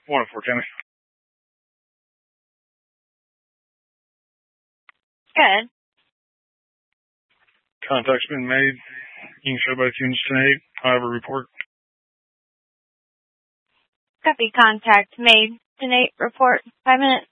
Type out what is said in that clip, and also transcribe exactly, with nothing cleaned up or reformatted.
one oh four, Tammy. Good. Contact's been made. You can show by Tunes tonight. I have a report. Copy. Contact made. Tonight report. Five minutes.